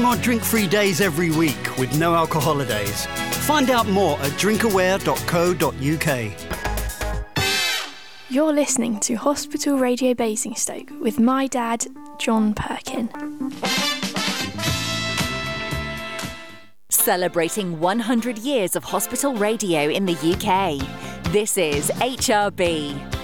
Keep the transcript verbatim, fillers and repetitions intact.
More drink-free days every week with no alcohol holidays. Find out more at drinkaware dot co dot uk. You're listening to Hospital Radio Basingstoke with my dad, John Perkin. Celebrating one hundred years of hospital radio in the U K. This is H R B,